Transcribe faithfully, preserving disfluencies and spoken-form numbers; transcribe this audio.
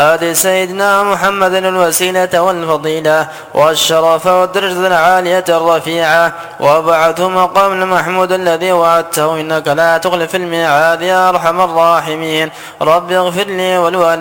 آت سيدنا محمد الوسيلة والفضيلة والشرف والدرجة العالية الرفيعة وابعثه مقام المحمود الذي وعدته إنك لا تخلف الميعاد يا أرحم الراحمين. رب اغفر لي ولوالدي